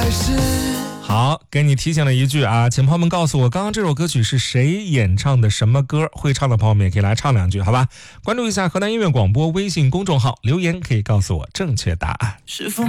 好，给你提醒了一句啊，请朋友们告诉我，刚刚这首歌曲是谁演唱的，什么歌？会唱的朋友们也可以来唱两句，好吧？关注一下河南音乐广播微信公众号，留言可以告诉我正确答案。